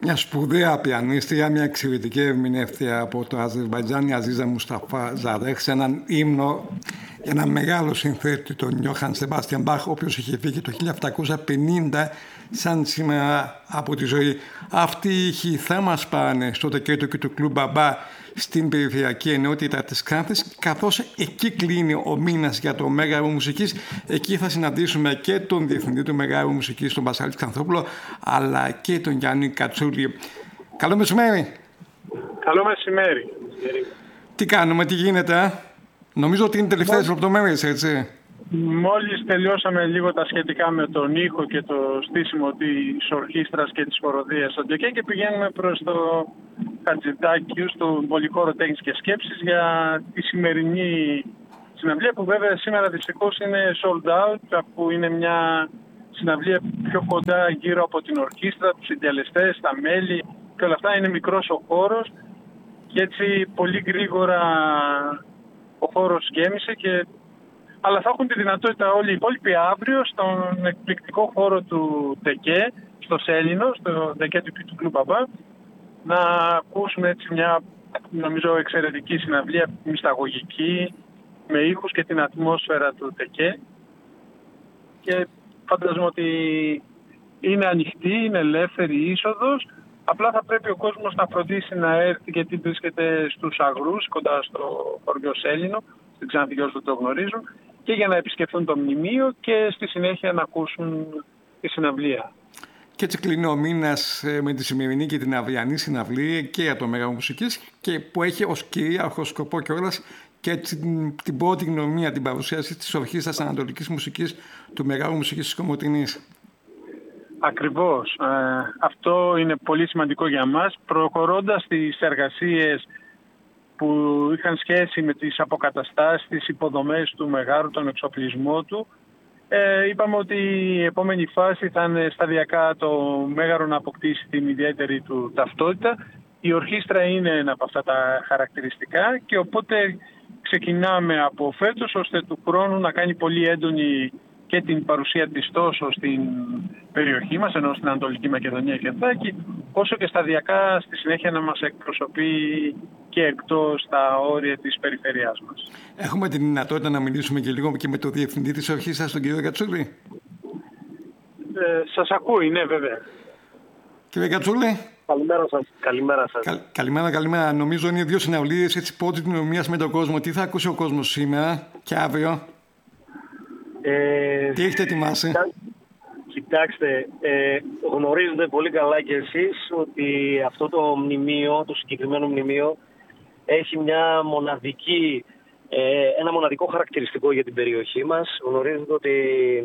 Μια σπουδαία πιανίστρια, μια εξαιρετική ερμηνεύτρια από το Αζερβαϊτζάν, η Αζίζα Μουσταφά Ζαρέχ, σε έναν ύμνο για ένα μεγάλο συνθέτη, τον Γιώχαν Σεμπάστιαν Μπαχ, ο οποίος είχε φύγει το 1750 σαν σήμερα από τη ζωή. Αυτοί οι ήχοι θα μας πάνε στο τεκέτο και του κλουμπ Μπαμπά στην περιφερειακή ενότητα της Ξάνθης, καθώς εκεί κλείνει ο μήνας για το Μέγαρο Μουσικής. Εκεί θα συναντήσουμε και τον Διευθυντή του Μεγάρου Μουσικής, τον Βασίλη Ξανθόπουλο, αλλά και τον Γιάννη Κατσούλη. Καλό μεσημέρι. Καλό μεσημέρι. Τι κάνουμε, τι γίνεται, Νομίζω ότι είναι τελευταίες λεπτομέρειες, έτσι. Μόλις τελειώσαμε λίγο τα σχετικά με τον ήχο και το στήσιμο της ορχήστρας και της χοροδίας στο ΤΚ και πηγαίνουμε προς το Χατζηδάκιο, στον Πολυχώρο Τέχνης και Σκέψης, για τη σημερινή συναυλία, που βέβαια σήμερα δυστυχώς είναι sold out, που είναι μια συναυλία πιο κοντά γύρω από την ορχήστρα, τους συντελεστές, τα μέλη και όλα αυτά. Είναι μικρός ο χώρος και έτσι πολύ γρήγορα ο χώρος γέμισε, αλλά θα έχουν τη δυνατότητα όλοι οι υπόλοιποι αύριο στον εκπληκτικό χώρο του ΤΚ, στο Σέλινο, στο ΤΚ του κλουμπ Μπαμπά, να ακούσουμε έτσι μια, νομίζω, εξαιρετική συναυλία, μυσταγωγική, με ήχους και την ατμόσφαιρα του ΤΚ. Και φαντάζομαι ότι είναι ανοιχτή, είναι ελεύθερη η είσοδος. Απλά θα πρέπει ο κόσμος να φροντίσει να έρθει, γιατί βρίσκεται στους Αγρούς, κοντά στο χωριό Σέλινο, στην Ξάνθη, για όσους δεν το γνωρίζουν, και για να επισκεφθούν το μνημείο και στη συνέχεια να ακούσουν τη συναυλία. Και έτσι κλείνει ο μήνας με τη σημερινή και την αυριανή συναυλία και για το Μέγαρο Μουσικής, και που έχει ως κυρίαρχο σκοπό κιόλας και την πρώτη γνωριμία, την παρουσίαση της Ορχήστρας Ανατολικής Μουσικής του Μεγάρου Μουσικής της Κομοτηνής. Ακριβώς. Αυτό είναι πολύ σημαντικό για μας. Προχωρώντας τις εργασίες που είχαν σχέση με τις αποκαταστάσεις, τις υποδομές του Μεγάρου, τον εξοπλισμό του, είπαμε ότι η επόμενη φάση θα είναι σταδιακά το Μέγαρο να αποκτήσει την ιδιαίτερη του ταυτότητα. Η ορχήστρα είναι ένα από αυτά τα χαρακτηριστικά και οπότε ξεκινάμε από φέτος, ώστε του χρόνου να κάνει πολύ έντονη και την παρουσία της τόσο στην περιοχή μας, ενώ στην Ανατολική Μακεδονία και Θράκη, όσο και σταδιακά στη συνέχεια να μας εκπροσωπεί και εκτός τα όρια της περιφερειάς μας. Έχουμε τη δυνατότητα να μιλήσουμε και λίγο και με τον Διευθυντή της Ορχήστρας, τον κύριο Κατσούλη. Σας ακούει, ναι, βέβαια. Κύριε Κατσούλη. Καλημέρα σας. Καλημέρα σας. Καλημέρα. Νομίζω είναι δύο συναυλίες, έτσι, πρώτη γνωριμίας με τον κόσμο. Τι θα ακούσει ο κόσμος σήμερα και αύριο? Τι έχετε ετοιμάσει? Κοιτάξτε, γνωρίζετε πολύ καλά κι εσείς ότι αυτό το μνημείο, το συγκεκριμένο μνημείο, έχει ένα μοναδικό χαρακτηριστικό για την περιοχή μας. Γνωρίζετε ότι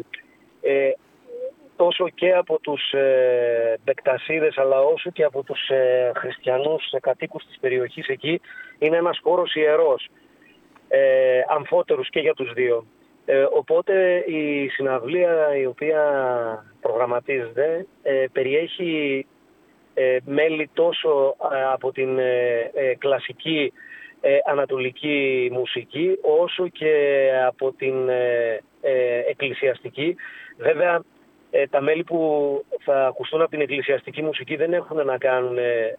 τόσο και από τους Μπεκτασίδες, αλλά όσο και από τους χριστιανούς κατοίκους της περιοχής εκεί, είναι ένας χώρος ιερός, αμφότερους και για τους δύο. Οπότε η συναυλία η οποία προγραμματίζεται περιέχει μέλη τόσο από την κλασική ανατολική μουσική, όσο και από την εκκλησιαστική. Βέβαια, τα μέλη που θα ακουστούν από την εκκλησιαστική μουσική δεν έχουν να κάνουν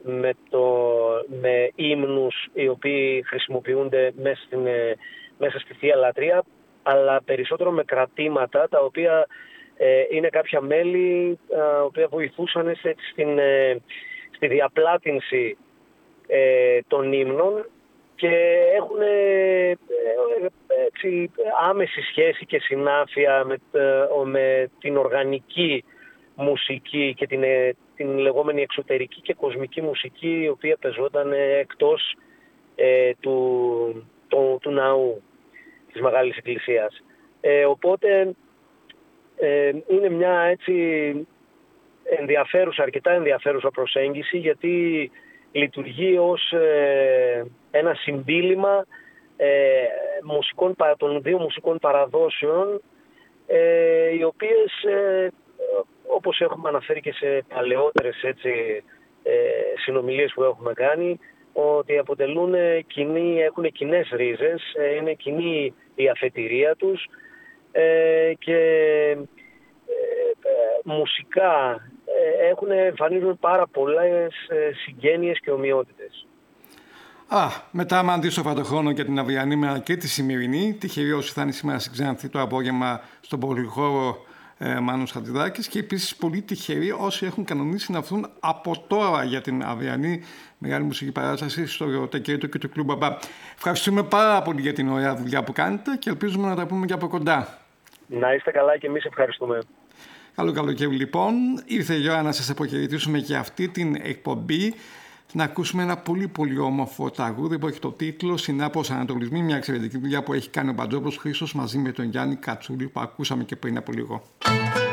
με ύμνους οι οποίοι χρησιμοποιούνται μέσα στη Θεία Λατρεία, αλλά περισσότερο με κρατήματα, τα οποία είναι κάποια μέλη τα οποία βοηθούσαν στη διαπλάτηνση των ύμνων και έχουν άμεση σχέση και συνάφεια με την οργανική μουσική και την λεγόμενη εξωτερική και κοσμική μουσική, η οποία πεζόταν εκτός του ναού της Μεγάλης Εκκλησίας. Οπότε είναι μια έτσι αρκετά ενδιαφέρουσα προσέγγιση, γιατί λειτουργεί ως ένα συμπίλημα των δύο μουσικών παραδόσεων, οι οποίες, όπως έχουμε αναφέρει και σε παλαιότερες συνομιλίες που έχουμε κάνει, ότι έχουν κοινές ρίζες, είναι κοινή η αφετηρία τους και μουσικά έχουν εμφανίζουν πάρα πολλές συγγένειες και ομοιότητες. Μετά με αντίστοιχο χρόνο για την αυριανή μέρα και τη σημερινή, τυχεροί όσοι θα είναι σήμερα στην Ξάνθη το απόγευμα στον πολυχώρο Μάνος Χατζηδάκης, και επίσης πολύ τυχεροί όσοι έχουν κανονίσει να έρθουν από τώρα για την αυριανή μεγάλη μουσική παράσταση στο Τεκέτο και το Κλουμπ Μπαμπά. Ευχαριστούμε πάρα πολύ για την ωραία δουλειά που κάνετε και ελπίζουμε να τα πούμε και από κοντά. Να είστε καλά και εμείς ευχαριστούμε. Καλό καλοκαίρι λοιπόν. Ήρθε η ώρα να σας αποχαιρετήσουμε και αυτή την εκπομπή. Να ακούσουμε ένα πολύ πολύ όμορφο τραγούδι που έχει το τίτλο «Συνάπως Ανατολισμοί», μια εξαιρετική δουλειά που έχει κάνει ο Μπατζόπουλος Χρήστος μαζί με τον Γιάννη Κατσούλη που ακούσαμε και πριν από λίγο.